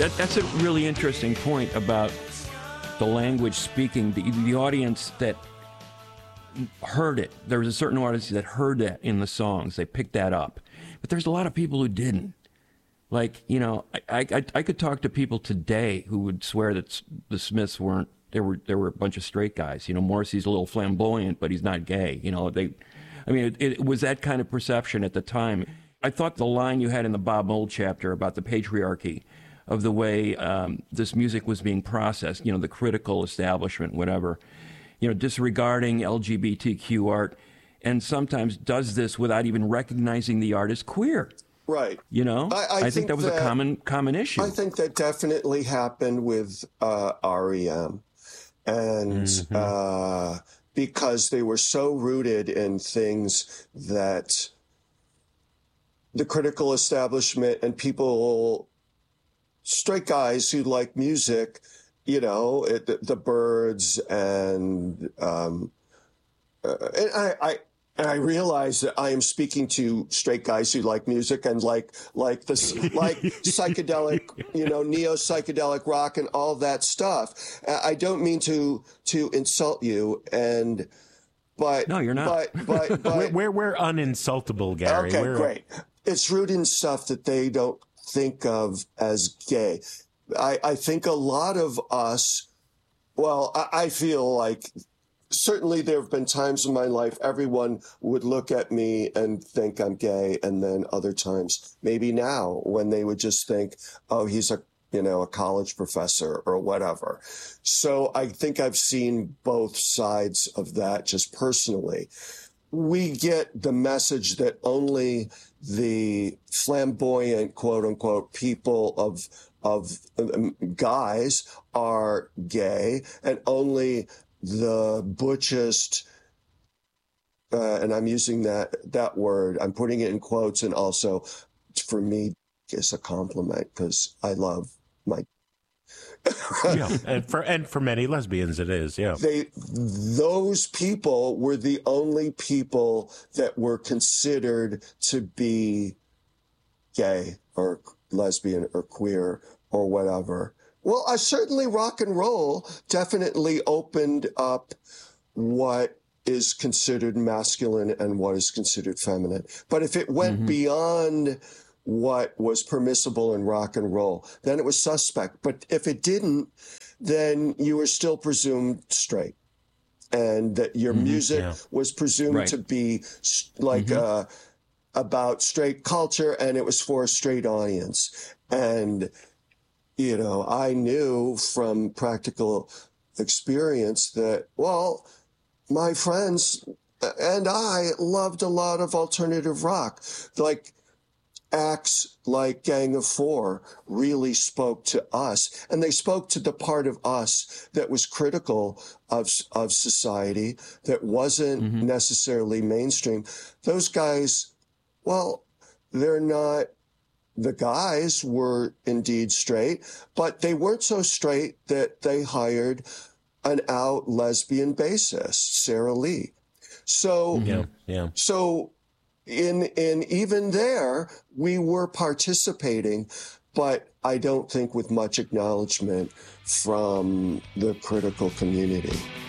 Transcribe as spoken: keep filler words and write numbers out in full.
That, that's a really interesting point about the language speaking, the, the audience that heard it. There was a certain audience that heard that in the songs. They picked that up. But there's a lot of people who didn't. Like, you know, I, I, I could talk to people today who would swear that the Smiths weren't, there were there were a bunch of straight guys. You know, Morrissey's a little flamboyant, but he's not gay. You know, they, I mean, it, it was that kind of perception at the time. I thought the line you had in the Bob Mould chapter about the patriarchy of the way um, this music was being processed, you know, the critical establishment, whatever, you know, disregarding L G B T Q art, and sometimes does this without even recognizing the art as queer. Right. You know, I, I, I think, think that was that, a common common issue. I think that definitely happened with uh, R E M. And mm-hmm. uh, because they were so rooted in things that the critical establishment and people, straight guys who like music, you know, it, the, the Byrds and, um, uh, and I, I, and I realize that I am speaking to straight guys who like music and like, like this, like psychedelic, you know, neo psychedelic rock and all that stuff. I don't mean to, to insult you and, but, no, you're not. But, but, but we're, we're, we're uninsultable, Gary. Okay, we're, great. It's rooted in stuff that they don't think of as gay. I, I think a lot of us, well, I, I feel like certainly there have been times in my life everyone would look at me and think I'm gay, and then other times, maybe now, when they would just think, oh, he's a, you know, a college professor or whatever. So I think I've seen both sides of that just personally. We get the message that only the flamboyant, quote unquote, people of of um, guys are gay, and only the butchest, uh, and I'm using that that word, I'm putting it in quotes, and also for me, it's a compliment because I love my. Yeah, and for and for many lesbians it is, yeah. They those people were the only people that were considered to be gay or lesbian or queer or whatever. Well, I certainly rock and roll definitely opened up what is considered masculine and what is considered feminine. But if it went mm-hmm. beyond what was permissible in rock and roll, then it was suspect. But if it didn't, then you were still presumed straight, and that your mm-hmm, music yeah. was presumed right. to be like mm-hmm. uh, about straight culture, and it was for a straight audience. And, you know, I knew from practical experience that, well, my friends and I loved a lot of alternative rock. Like, acts like Gang of Four really spoke to us, and they spoke to the part of us that was critical of of society, that wasn't mm-hmm. necessarily mainstream. Those guys, well, they're not, the guys were indeed straight, but they weren't so straight that they hired an out lesbian bassist, Sarah Lee. So, yeah, yeah. so In in even there, we were participating, but I don't think with much acknowledgement from the critical community.